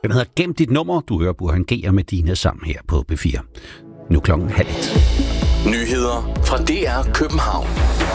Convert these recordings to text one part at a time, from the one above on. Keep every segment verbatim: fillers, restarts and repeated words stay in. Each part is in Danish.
Den hedder Gem dit nummer. Du hører Burhan G og Medina sammen her på B fire. Nu klokken halv et. Nyheder fra D R København.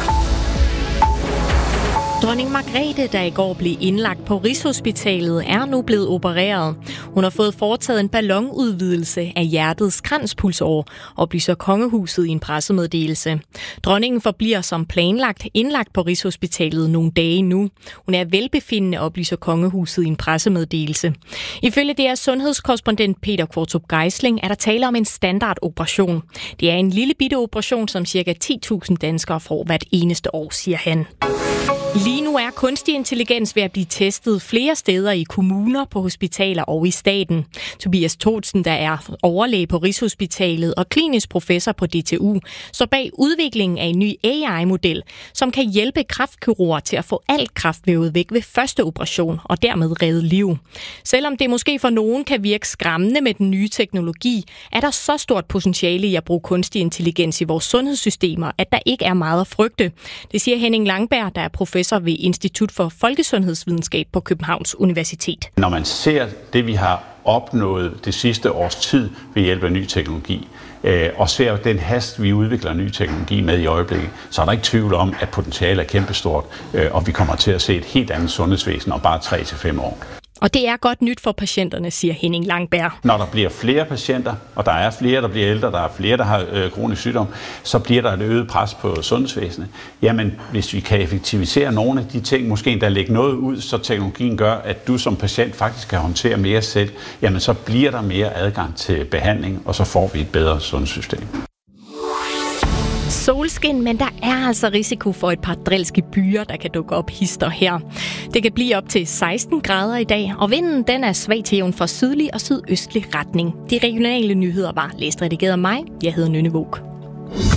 Dronning Margrethe, der i går blev indlagt på Rigshospitalet, er nu blevet opereret. Hun har fået foretaget en ballonudvidelse af hjertets kranspulsår, oplyser kongehuset i en pressemeddelelse. Dronningen forbliver som planlagt indlagt på Rigshospitalet nogle dage nu. Hun er velbefindende, oplyser kongehuset i en pressemeddelelse. Ifølge D R's sundhedskorrespondent Peter Kvartrup Geisling er der tale om en standardoperation. Det er en lille bitte operation, som ca. ti tusind danskere får hvert eneste år, siger han. Lige nu er kunstig intelligens ved at blive testet flere steder i kommuner, på hospitaler og i staten. Tobias Thotsen, der er overlæge på Rigshospitalet og klinisk professor på D T U, står bag udviklingen af en ny A I-model, som kan hjælpe kræftkirurger til at få alt kræftvævet væk ved første operation og dermed redde liv. Selvom det måske for nogen kan virke skræmmende med den nye teknologi, er der så stort potentiale i at bruge kunstig intelligens i vores sundhedssystemer, at der ikke er meget at frygte. Det siger Henning Langberg, der er professor ved Institut for Folkesundhedsvidenskab på Københavns Universitet. Når man ser det, vi har opnået det sidste års tid ved hjælp af ny teknologi, øh, og ser den hast, vi udvikler ny teknologi med i øjeblikket, så er der ikke tvivl om, at potentialet er kæmpestort, øh, og vi kommer til at se et helt andet sundhedsvæsen om bare tre til fem år. Og det er godt nyt for patienterne, siger Henning Langberg. Når der bliver flere patienter, og der er flere, der bliver ældre, der er flere, der har øh, kronisk sygdom, så bliver der et øget pres på sundhedsvæsenet. Jamen, hvis vi kan effektivisere nogle af de ting, måske endda lægge noget ud, så teknologien gør, at du som patient faktisk kan håndtere mere selv, jamen så bliver der mere adgang til behandling, og så får vi et bedre sundhedssystem. Solskin, men der er altså risiko for et par drilske byer, der kan dukke op hister her. Det kan blive op til seksten grader i dag, og vinden den er svag til jævn fra sydlig og sydøstlig retning. De regionale nyheder var læst redigeret af mig. Jeg hedder Nynne Våg.